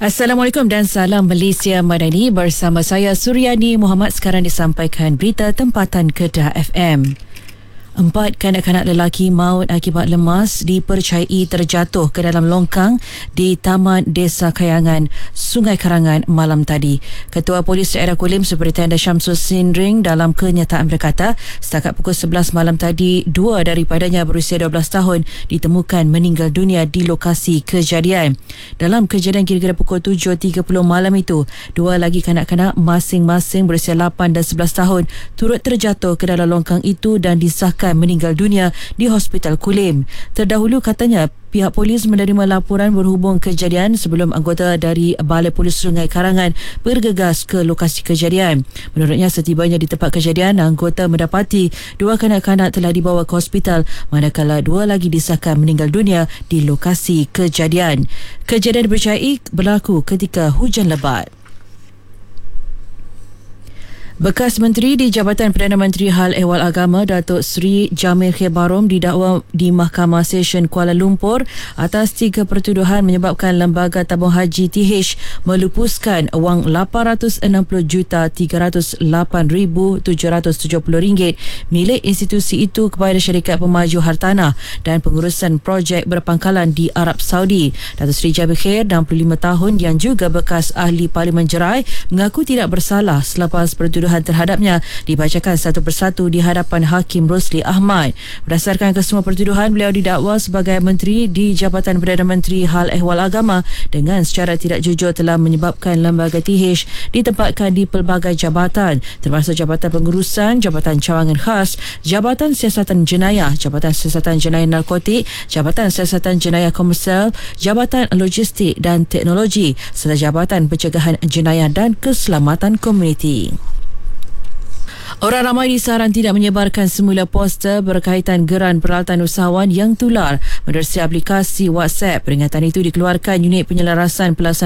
Assalamualaikum dan salam Malaysia Madani. Bersama saya Suryani Muhammad. Sekarang disampaikan berita tempatan Kedah FM. 4 kanak-kanak lelaki maut akibat lemas dipercayai terjatuh ke dalam longkang di Taman Desa Kayangan, Sungai Karangan malam tadi. Ketua Polis Daerah Kulim Superintendent Syamsul Sindring dalam kenyataan berkata, setakat pukul 11 malam tadi, 2 daripadanya berusia 12 tahun ditemukan meninggal dunia di lokasi kejadian. Dalam kejadian kira-kira pukul 7.30 malam itu, 2 lagi kanak-kanak masing-masing berusia 8 dan 11 tahun turut terjatuh ke dalam longkang itu dan disahkan meninggal dunia di Hospital Kulim. Terdahulu katanya pihak polis menerima laporan berhubung kejadian sebelum anggota dari Balai Polis Sungai Karangan bergegas ke lokasi kejadian. Menurutnya, setibanya di tempat kejadian, anggota mendapati 2 kanak-kanak telah dibawa ke hospital manakala 2 lagi disahkan meninggal dunia di lokasi kejadian. Kejadian dipercayai berlaku ketika hujan lebat. Bekas Menteri di Jabatan Perdana Menteri Hal Ehwal Agama Datuk Seri Jamil Khair Barom didakwa di Mahkamah Session Kuala Lumpur atas 3 pertuduhan menyebabkan Lembaga Tabung Haji TH melupuskan wang RM860,308,770 milik institusi itu kepada syarikat pemaju hartanah dan pengurusan projek berpangkalan di Arab Saudi. Datuk Seri Jamil Khair, 65 tahun yang juga bekas ahli Parlimen Jerai, mengaku tidak bersalah selepas pertuduhan terhadapnya dibacakan satu persatu di hadapan Hakim Rosli Ahmad. Berdasarkan kesemua pertuduhan, beliau didakwa sebagai Menteri di Jabatan Perdana Menteri Hal Ehwal Agama dengan secara tidak jujur telah menyebabkan Lembaga TH ditempatkan di pelbagai jabatan termasuk Jabatan Pengurusan, Jabatan Cawangan Khas, Jabatan Siasatan Jenayah, Jabatan Siasatan Jenayah Narkotik, Jabatan Siasatan Jenayah Komersial, Jabatan Logistik dan Teknologi serta Jabatan Pencegahan Jenayah dan Keselamatan Komuniti. Orang ramai disaran tidak menyebarkan semula poster berkaitan geran peralatan usahawan yang tular menerusi aplikasi WhatsApp. Peringatan itu dikeluarkan Unit Penyelarasan Pelaksanaan